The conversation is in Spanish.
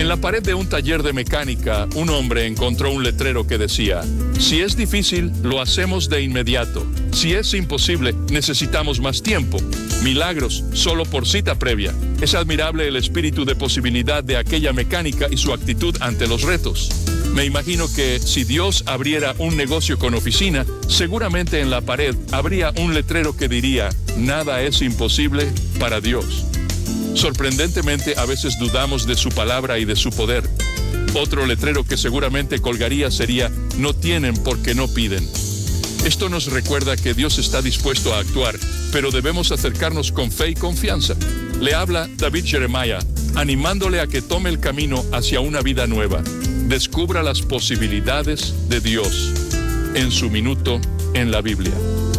En la pared de un taller de mecánica, un hombre encontró un letrero que decía: si es difícil, lo hacemos de inmediato. Si es imposible, necesitamos más tiempo. Milagros, solo por cita previa. Es admirable el espíritu de posibilidad de aquella mecánica y su actitud ante los retos. Me imagino que si Dios abriera un negocio con oficina, seguramente en la pared habría un letrero que diría: nada es imposible para Dios. Sorprendentemente, a veces dudamos de su palabra y de su poder. Otro letrero que seguramente colgaría sería: no tienen porque no piden. Esto nos recuerda que Dios está dispuesto a actuar, pero debemos acercarnos con fe y confianza. Le habla David Jeremiah, animándole a que tome el camino hacia una vida nueva. Descubra las posibilidades de Dios en su minuto en la Biblia.